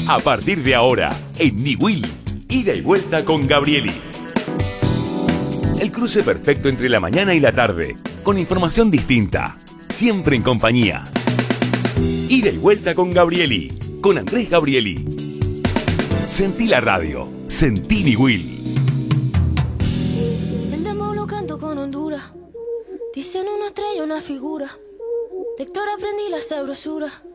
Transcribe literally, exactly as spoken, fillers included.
A partir de ahora, en Niwil, ida y vuelta con Gabrieli. El cruce perfecto entre la mañana y la tarde, con información distinta, siempre en compañía. Ida y vuelta con Gabrieli, con Andrés Gabrieli. Sentí la radio, sentí Niwil. El demo lo canto con Honduras. Dicen una estrella, una figura. De Héctor aprendí la sabrosura.